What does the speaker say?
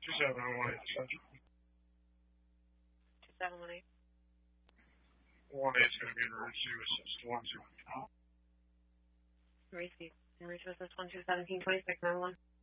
2718 Central. 2718. 1 is going to be in route to assist 1 0. Receive. In route to assist 121726 911.